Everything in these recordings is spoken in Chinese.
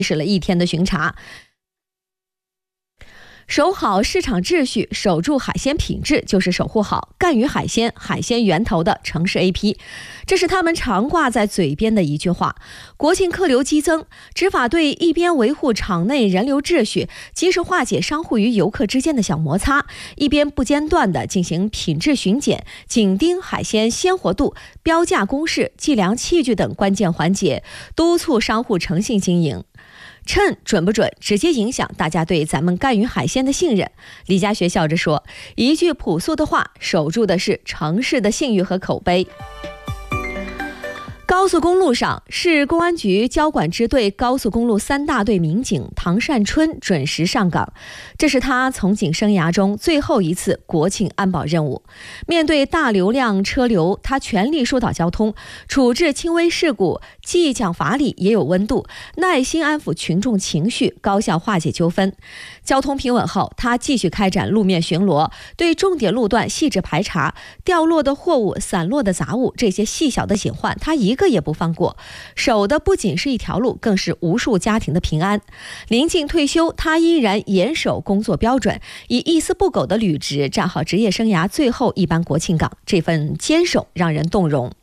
始了一天的巡查。守好市场秩序，守住海鲜品质，就是守护好赣鱼海鲜源头的城市 AP， 这是他们常挂在嘴边的一句话。国庆客流激增，执法队一边维护场内人流秩序，及时化解商户与游客之间的小摩擦，一边不间断地进行品质巡检，紧盯海鲜鲜活度、标价公示、计量器具等关键环节，督促商户诚信经营。称准不准，直接影响大家对咱们赣鱼海鲜的信任。李家学笑着说，一句朴素的话，守住的是城市的信誉和口碑。高速公路上，市公安局交管支队高速公路3大队民警唐善春准时上岗，这是他从警生涯中最后一次国庆安保任务。面对大流量车流，他全力疏导交通，处置轻微事故，既讲法理也有温度，耐心安抚群众情绪，高效化解纠纷。交通平稳后，他继续开展路面巡逻，对重点路段细致排查，掉落的货物、散落的杂物，这些细小的隐患，他一个也不放过。守的不仅是一条路，更是无数家庭的平安。临近退休，他依然严守工作标准，以一丝不苟的履职，站好职业生涯最后一班国庆岗，这份坚守让人动容。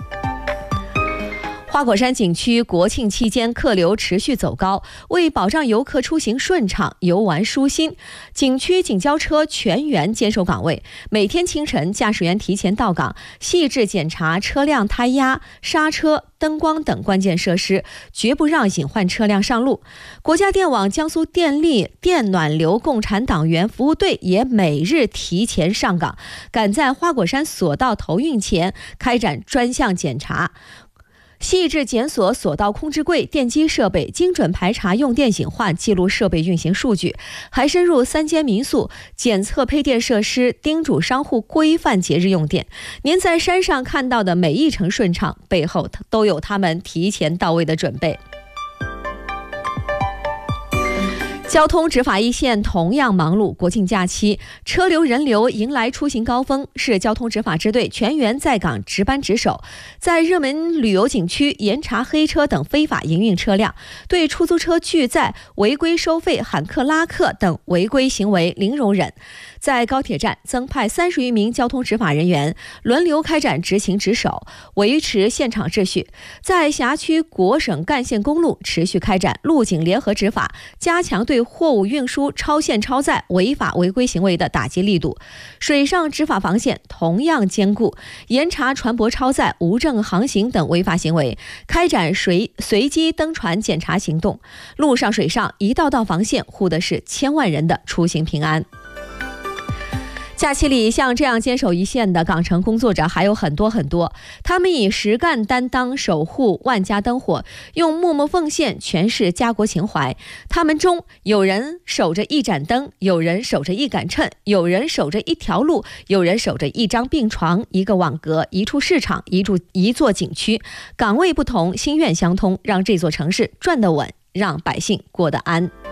花果山景区国庆期间客流持续走高，为保障游客出行顺畅、游玩舒心，景区警交车全员坚守岗位。每天清晨，驾驶员提前到岗，细致检查车辆胎压、刹车、灯光等关键设施，绝不让隐患车辆上路。国家电网、江苏电力电暖流共产党员服务队也每日提前上岗，赶在花果山索道投运前开展专项检查，细致检索索道控制柜、电机设备，精准排查用电隐患，记录设备运行数据，还深入3间民宿检测配电设施，叮嘱商户规范节日用电。您在山上看到的每一程顺畅，背后都有他们提前到位的准备。交通执法一线同样忙碌，国庆假期车流人流迎来出行高峰，市交通执法支队全员在岗值班值守，在热门旅游景区严查黑车等非法营运车辆，对出租车拒载、违规收费、喊客拉客等违规行为零容忍。在高铁站增派30余名交通执法人员，轮流开展执勤值守，维持现场秩序。在辖区国省干线公路持续开展路警联合执法，加强对货物运输超限超载、违法违规行为的打击力度。水上执法防线同样坚固，严查船舶超载、无证航行等违法行为，开展随机登船检查行动。陆上水上一道道防线护的是千万人的出行平安。假期里像这样坚守一线的岗城工作者还有很多，他们以实干担当守护万家灯火，用默默奉献诠释家国情怀。他们中有人守着一盏灯，有人守着一杆秤，有人守着一条路，有人守着一张病床、一个网格、一处市场、一座景区。岗位不同，心愿相通，让这座城市转得稳，让百姓过得安。